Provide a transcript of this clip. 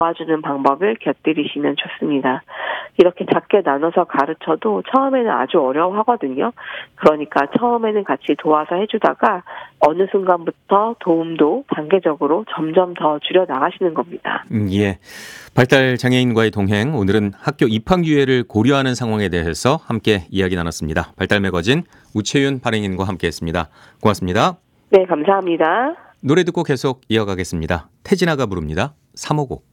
도와주는 방법을 곁들이시면 좋습니다. 이렇게 작게 나눠서 가르쳐도 처음에는 아주 어려워하거든요. 그러니까 처음에는 같이 도와서 해주다가 어느 순간부터 도움도 단계적으로 점점 더 줄여 나가시는 겁니다. 예. 발달 장애인과의 동행, 오늘은 학교 입학 기회를 고려하는 상황에 대해서 함께 이야기 나눴습니다. 발달 매거진 우채윤 발행인과 함께했습니다. 고맙습니다. 네, 감사합니다. 노래 듣고 계속 이어가겠습니다. 태진아가 부릅니다. 350.